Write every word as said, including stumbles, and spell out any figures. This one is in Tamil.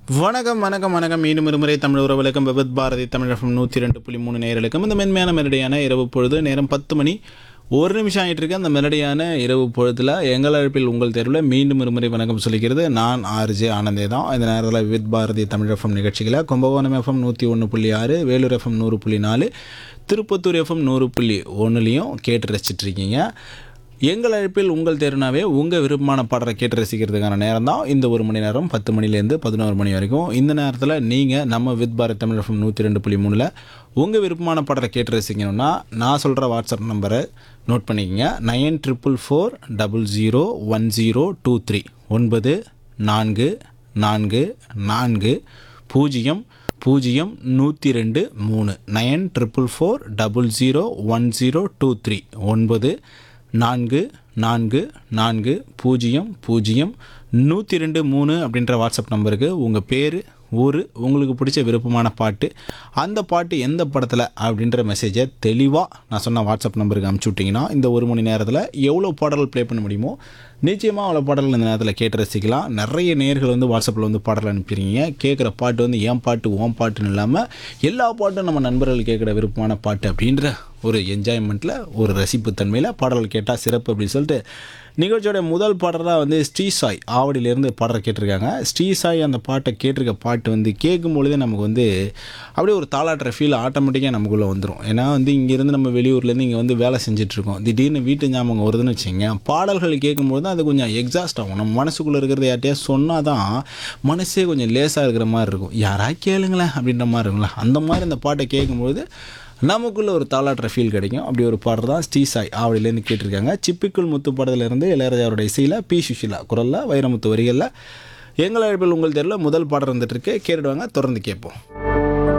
வணக்கம் வணக்கம் வணக்கம் மீண்டும் இருமுறை தமிழ் உறவுகளுக்கும் விபத் பாரதி தமிழ் எஃப்எம் நூற்றி ரெண்டு புள்ளி மூணு நேயர்களுக்கும் இந்த மென்மையான மெலடியான இரவு பொழுது நேரம் பத்து மணி ஒரு நிமிஷம் ஆகிட்டு இருக்கு. அந்த மெலடியான இரவு பொழுதில் எங்கள் அழைப்பில் உங்கள் தேர்வில் மீண்டும் இருமுறை வணக்கம் சொல்லிக்கிறது நான் ஆர்ஜே ஆனந்தே தான். இந்த நேரத்தில் விபத் பாரதி தமிழ் எஃப்எம் நிகழ்ச்சிகளை கும்பகோணம் எஃப்எம் நூற்றி ஒன்று புள்ளி ஆறு, வேலூர் எஃப்எம் நூறு புள்ளி நாலு, திருப்பத்தூர் எஃப்எம் நூறு புள்ளி ஒன்றுலையும் கேட்டு ரசிச்சிட்ருக்கீங்க. எங்கள் அழைப்பில் உங்கள் தேர்னாவே உங்கள் விருப்பமான பாடலை கேட்டு ரசிக்கிறதுக்கான நேரம் தான் இந்த ஒரு மணி நேரம், பத்து மணிலேருந்து பதினோரு மணி வரைக்கும். இந்த நேரத்தில் நீங்கள் நம்ம வித் பாரத் தமிழ் எஃப்எம் நூற்றி ரெண்டு புள்ளி மூணில் உங்கள் விருப்பமான பாடலை கேட்டு ரசிக்கணும்னா நான் சொல்கிற வாட்ஸ்அப் நம்பரை நோட் பண்ணிக்கங்க. Nine triple four double zero one zero two three ஒன்பது நான்கு நான்கு நான்கு பூஜ்ஜியம் பூஜ்ஜியம் நூற்றி ரெண்டு மூணு nine triple four double zero one zero two three ஒன்பது நான்கு நான்கு நான்கு பூஜ்ஜியம் பூஜ்ஜியம் நூற்றி ரெண்டு மூணு அப்படின்ற வாட்ஸ்அப் நம்பருக்கு உங்கள் பேர், ஊர், உங்களுக்கு பிடிச்ச விருப்பமான பாட்டு, அந்த பாட்டு எந்த படத்தில் அப்படின்ற மெசேஜை தெளிவாக நான் சொன்ன வாட்ஸ்அப் நம்பருக்கு அனுப்பிச்சி விட்டிங்கன்னா இந்த ஒரு மணி நேரத்தில் எவ்வளோ பாடல்கள் ப்ளே பண்ண முடியுமோ நிச்சயமாக அவ்வளோ பாடல்கள் இந்த நேரத்தில் கேட்டு ரசிக்கலாம். நிறைய நேயர்கள் வந்து வாட்ஸ்அப்பில் வந்து பாடல் அனுப்பிடுறீங்க. கேட்குற பாட்டு வந்து ஏன் பாட்டு ஓம் பாட்டுன்னு இல்லாமல் எல்லா பாட்டும் நம்ம நண்பர்கள் கேட்குற விருப்பமான பாட்டு அப்படின்ற ஒரு என்ஜாய்மெண்ட்டில், ஒரு ரசிப்புத்தன்மையில் பாடல்கள் கேட்டால் சிறப்பு அப்படின்னு சொல்லிட்டு நிகழ்ச்சியோட முதல் பாடலாக வந்து ஸ்ரீ சாய் ஆவடியிலேருந்து பாடல் கேட்டிருக்காங்க. ஸ்ரீ சாய் அந்த பாட்டை கேட்டிருக்க பாட்டு வந்து கேட்கும் பொழுதே நமக்கு வந்து அப்படியே ஒரு தாளாட்டுற ஃபீல் ஆட்டோமேட்டிக்காக நமக்குள்ளே வந்துடும். ஏன்னா வந்து இங்கேருந்து நம்ம வெளியூர்லேருந்து இங்கே வந்து வேலை செஞ்சிட்ருக்கோம், திடீர்னு வீட்டு ஞாபகம் வருதுன்னு வச்சுங்க, பாடல்கள் கேட்கும்போது தான் அது கொஞ்சம் எக்ஸாஸ்ட் ஆகும். நம்ம மனசுக்குள்ளே இருக்கிறத யார்ட்டையா சொன்னால் தான் மனசே கொஞ்சம் லேசாக இருக்கிற மாதிரி இருக்கும். யாரா கேளுங்களேன் அப்படின்ற மாதிரி இருக்குங்களா, அந்த மாதிரி இந்த பாட்டை கேட்கும்போது நமக்குள்ளே ஒரு தாளாட்டுற ஃபீல் கிடைக்கும். அப்படி ஒரு பாடல் தான் ஸ்ரீ சாய் ஆவடியிலேருந்து கேட்டிருக்காங்க. சிப்பிக்குள் முத்து படத்துலேருந்து இளையராஜாவோட இசையில், பி சுஷிலா குரலில், வைரமுத்து வரிகளில் எங்கள் அழைப்பில் உங்கள் தேர்வில் முதல் பாடல் வந்துட்டு இருக்கு. கேட்டுடுவாங்க, தொடர்ந்து கேட்போம்.